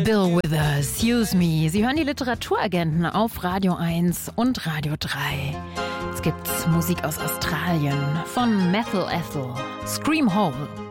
Bill Withers, Use Me. Sie hören die Literaturagenten auf Radio 1 und Radio 3. Jetzt gibt's Musik aus Australien von Metal Ethel, Scream Hole.